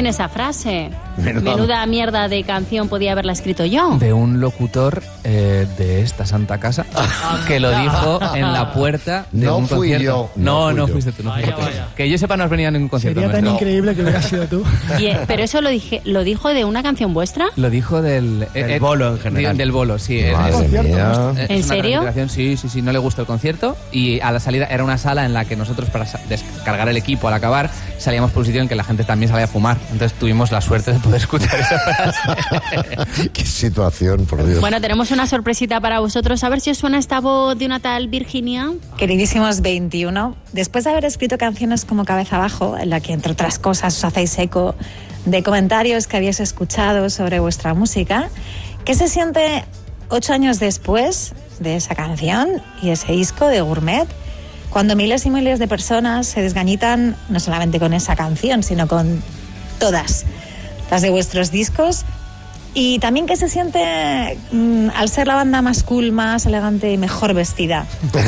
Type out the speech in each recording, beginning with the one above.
bien esa frase. Menuda mierda de canción podía haberla escrito yo. De un locutor de esta santa casa que lo dijo en la puerta de un concierto. No fuiste tú. Que yo sepa, no has venido a ningún concierto. Sería tan increíble que hubiera sido tú. Pero eso lo dijo de una canción vuestra. Lo dijo del bolo en general. Del bolo, sí. ¿En serio? Sí, no le gustó el concierto y a la salida era una sala en la que nosotros para descargar el equipo al acabar salíamos por un sitio en que la gente también salía a fumar. Entonces tuvimos la suerte de poder escuchar esa frase. Qué situación, por Dios. Bueno, tenemos una sorpresita para vosotros. A ver si os suena esta voz de una tal Virginia. Queridísimos 21, después de haber escrito canciones como Cabeza Abajo, en la que entre otras cosas os hacéis eco de comentarios que habéis escuchado sobre vuestra música, ¿qué se siente 8 años después de esa canción y ese disco de Gourmet, cuando miles y miles de personas se desgañitan no solamente con esa canción, sino con todas las de vuestros discos? Y también qué se siente al ser la banda más cool, más elegante y mejor vestida.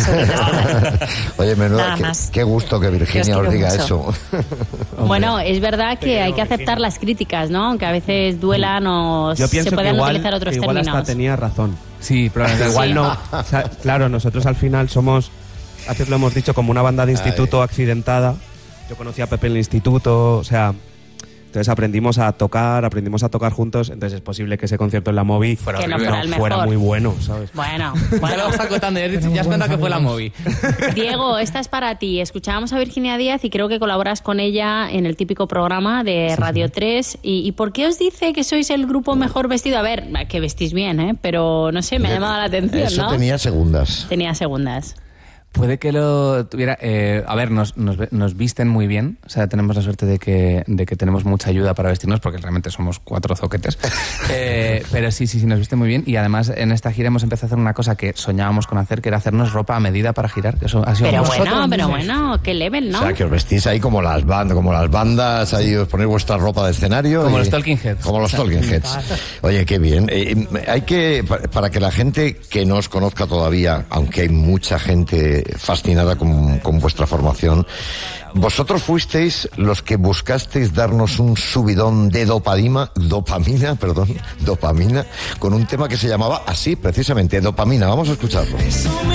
Oye, menuda, qué gusto que Virginia os diga eso. Bueno, es verdad que hay que aceptar las críticas, ¿no? Aunque a veces duelan o se puedan utilizar otros términos. Igual hasta tenía razón. Sí, probablemente. Igual no. O sea, claro, nosotros al final somos, antes lo hemos dicho, como una banda de instituto accidentada. Yo conocí a Pepe en el instituto, o sea... Entonces aprendimos a tocar juntos, entonces es posible que ese concierto en la Movi fuera muy bueno, ¿sabes? Bueno. Ya lo vamos acotando, ya has contado que fue la Movi. Diego, esta es para ti. Escuchábamos a Virginia Díaz y creo que colaboras con ella en el típico programa de Radio 3. ¿Y por qué os dice que sois el grupo mejor vestido? A ver, que vestís bien, pero no sé, me ha llamado la atención, eso, ¿no? Tenía segundas. Puede que lo tuviera... a ver, nos visten muy bien. O sea, tenemos la suerte de que tenemos mucha ayuda para vestirnos, porque realmente somos 4 zoquetes. Pero sí, nos visten muy bien. Y además, en esta gira hemos empezado a hacer una cosa que soñábamos con hacer, que era hacernos ropa a medida para girar. Que eso ha sido pero bueno, qué level, ¿no? O sea, que os vestís ahí como las bandas, ahí os ponéis vuestra ropa de escenario. Como los Talking Heads. Como los Talking Heads. Oye, qué bien. Hay que, para que la gente que no os conozca todavía, aunque hay mucha gente fascinada con vuestra formación, vosotros fuisteis los que buscasteis darnos un subidón de dopamina, con un tema que se llamaba así, precisamente, Dopamina. Vamos a escucharlo.